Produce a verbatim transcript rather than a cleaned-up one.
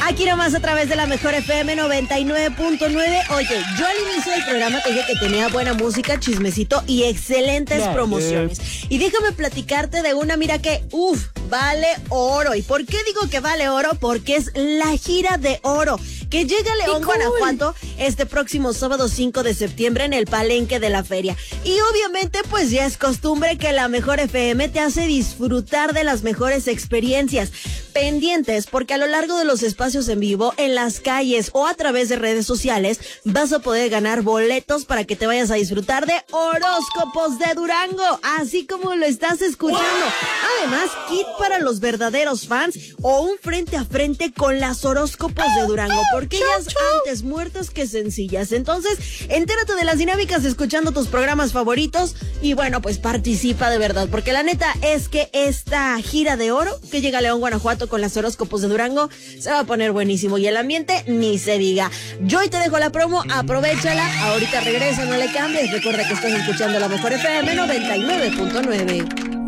Aquí nomás a través de la Mejor F M noventa y nueve punto nueve. Oye, yo al inicio del programa te dije que tenía buena música, chismecito y excelentes Dale. promociones. Y déjame platicarte de una, mira que, uff, vale oro. ¿Y por qué digo que vale oro? Porque es la gira de oro que llega a León, cool. Guanajuato, este próximo sábado cinco de septiembre en el Palenque de la Feria. Y obviamente, pues ya es costumbre que la Mejor F M te hace disfrutar de las mejores experiencias. Pendientes, porque a lo largo de los espacios en vivo, en las calles o a través de redes sociales, vas a poder ganar boletos para que te vayas a disfrutar de horóscopos de Durango, así como lo estás escuchando. Además, kit para los verdaderos fans o un frente a frente con las horóscopos de Durango, porque ellas antes muertas que sencillas. Entonces, entérate de las dinámicas escuchando tus programas favoritos y bueno, pues participa de verdad, porque la neta es que esta gira de oro que llega a León, Guanajuato con las horóscopos de Durango se va a poner buenísimo y el ambiente ni se diga. Yo hoy te dejo la promo, aprovechala, ahorita regresa, no le cambies, recuerda que estás escuchando la Mejor F M noventa y nueve punto nueve.